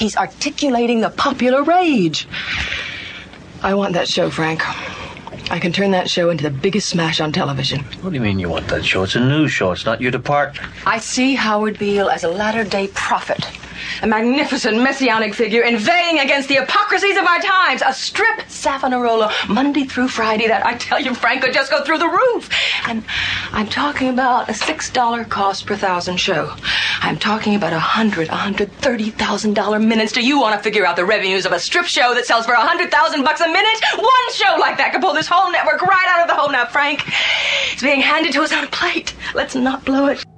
He's articulating the popular rage. I want that show, Frank. I can turn that show into the biggest smash on television. What do you mean you want that show? It's a news show. It's not your department. I see Howard Beale as a latter-day prophet. A magnificent messianic figure inveighing against the hypocrisies of our times. A strip Savonarola Monday through Friday that, I tell you, Frank, could just go through the roof. And I'm talking about a $6 cost per 1,000 show. I'm talking about $130,000 minutes. Do you want to figure out the revenues of a strip show that sells for $100,000 a minute? One show like that could pull this whole network right out of the hole now, Frank. It's being handed to us on a plate. Let's not blow it.